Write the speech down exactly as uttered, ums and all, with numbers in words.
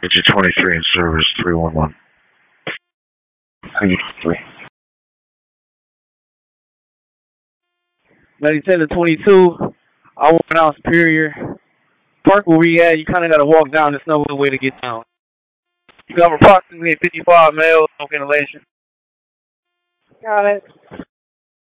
Engine twenty-three in service, three one one. three. ninety-ten to twenty-two, I went out Superior. Park where we at, you kind of got to walk down. There's no other way to get down. You got approximately fifty-five males, no ventilation. Got it.